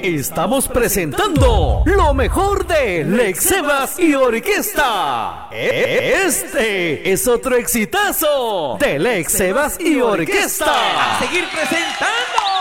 estamos presentando lo mejor de Lex Sebas y Orquesta. Este es otro exitazo de Lex Sebas y Orquesta. A seguir presentando.